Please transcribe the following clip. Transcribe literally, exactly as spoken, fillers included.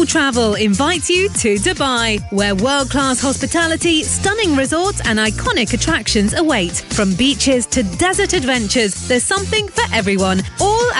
All Travel invites you to Dubai, where world-class hospitality, stunning resorts and iconic attractions await. From beaches to desert adventures, there's something for everyone. All